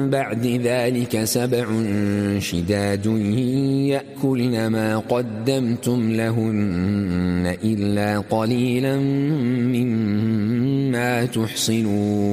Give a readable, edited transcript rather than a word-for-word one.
بعد ذلك 7 شداد يأكلن ما قدمتم لهن إلا قليلا مما تحصنون.